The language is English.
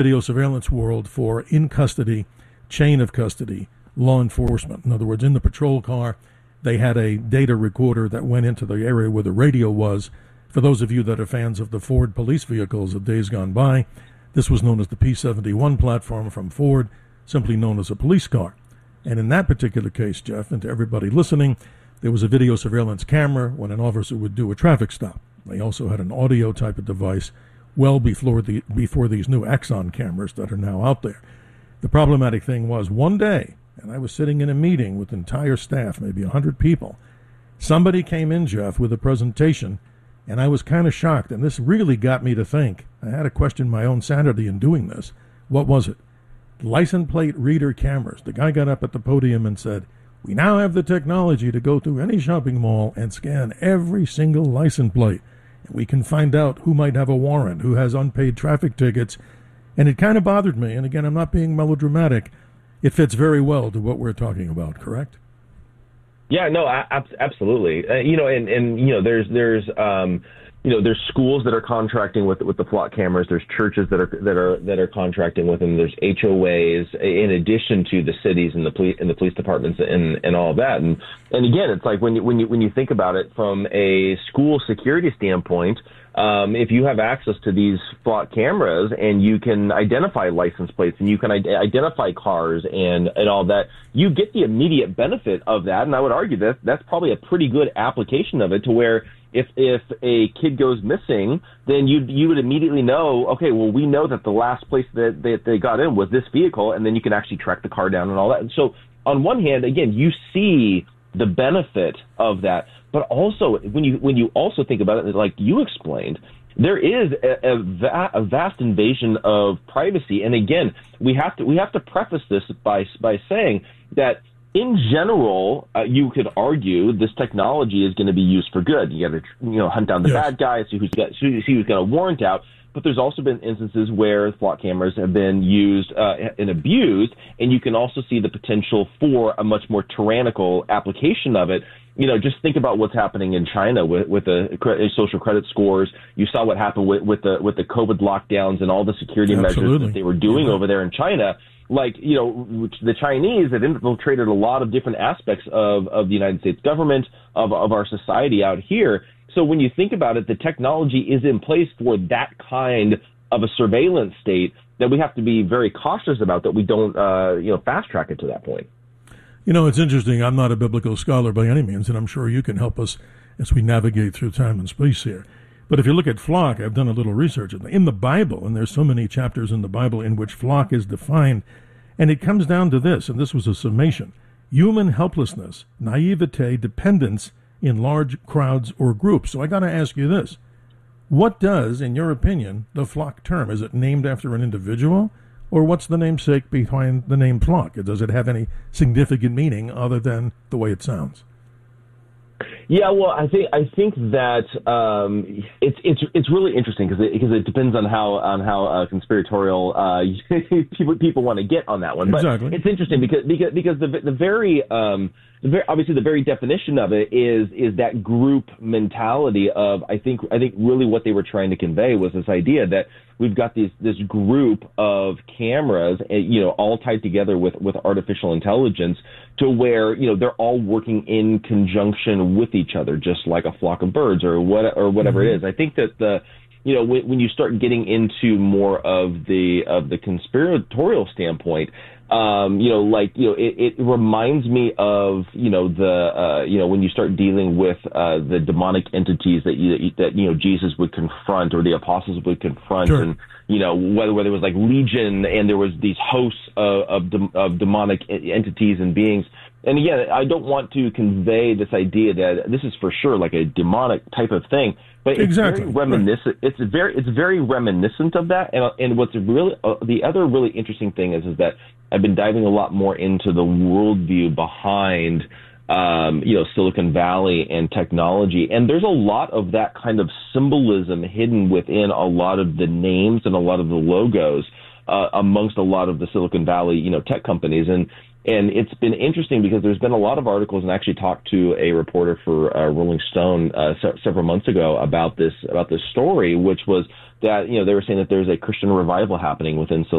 video surveillance world for in-custody, chain of custody, law enforcement. In other words, in the patrol car, they had a data recorder that went into the area where the radio was. For those of you that are fans of the Ford police vehicles of days gone by, this was known as the P-71 platform from Ford, simply known as a police car. And in that particular case, Jeff, and to everybody listening, there was a video surveillance camera when an officer would do a traffic stop. They also had an audio type of device well before these new Axon cameras that are now out there. The problematic thing was one day, and I was sitting in a meeting with entire staff, maybe 100 people, somebody came in, Jeff, with a presentation, and I was kind of shocked, and this really got me to think. I had to question my own sanity in doing this. What was it? License plate reader cameras. The guy got up at the podium and said, "We now have the technology to go through any shopping mall and scan every single license plate. And we can find out who might have a warrant, who has unpaid traffic tickets." And it kind of bothered me. And again, I'm not being melodramatic. It fits very well to what we're talking about, correct? Yeah, no, absolutely. There's schools that are contracting with the flock cameras. There's churches that are contracting with them. There's HOAs in addition to the cities and the police departments and all of that. And again, it's like when you think about it from a school security standpoint, if you have access to these flock cameras and you can identify license plates and you can identify cars and all that, you get the immediate benefit of that. And I would argue that that's probably a pretty good application of it, to where if a kid goes missing, then you would immediately know, okay, well, we know that the last place that they got in was this vehicle, and then you can actually track the car down and all that. And so on one hand, again, you see the benefit of that, but also when you also think about it, like you explained, there is a vast invasion of privacy. And again, we have to preface this by saying that in general, you could argue this technology is going to be used for good. You got to hunt down the bad guys, see who's got a warrant out. But there's also been instances where flock cameras have been used and abused, and you can also see the potential for a much more tyrannical application of it. Just think about what's happening in China with the social credit scores. You saw what happened with the COVID lockdowns and all the security measures that they were doing over there in China. Like, the Chinese have infiltrated a lot of different aspects of the United States government, of our society out here. So when you think about it, the technology is in place for that kind of a surveillance state that we have to be very cautious about, that we don't, fast track it to that point. It's interesting. I'm not a biblical scholar by any means, and I'm sure you can help us as we navigate through time and space here. But if you look at flock, I've done a little research in the Bible, and there's so many chapters in the Bible in which flock is defined, and it comes down to this, and this was a summation: human helplessness, naivete, dependence in large crowds or groups. So I got to ask you this. What does, in your opinion, the flock term? Is it named after an individual, or what's the namesake behind the name flock? Does it have any significant meaning other than the way it sounds? Yeah, well, I think that it's really interesting because it depends on how conspiratorial people want to get on that one. But exactly. It's interesting because the very obviously the very definition of it is that group mentality of I think really what they were trying to convey was this idea that we've got this group of cameras, all tied together with artificial intelligence, to where they're all working in conjunction with each other, just like a flock of birds or whatever it is. I think that when you start getting into more of the conspiratorial standpoint, it reminds me of when you start dealing with the demonic entities that Jesus would confront, or the apostles would confront. Sure. And whether it was like Legion and there was these hosts of demonic entities and beings. And again, I don't want to convey this idea that this is for sure like a demonic type of thing, but it's very reminiscent. Right. It's very reminiscent of that. And what's really the other really interesting thing is that I've been diving a lot more into the worldview behind Silicon Valley and technology, and there's a lot of that kind of symbolism hidden within a lot of the names and a lot of the logos amongst a lot of the Silicon Valley tech companies. And And it's been interesting because there's been a lot of articles, and I actually talked to a reporter for Rolling Stone several months ago about this story, which was that, they were saying that there's a Christian revival happening within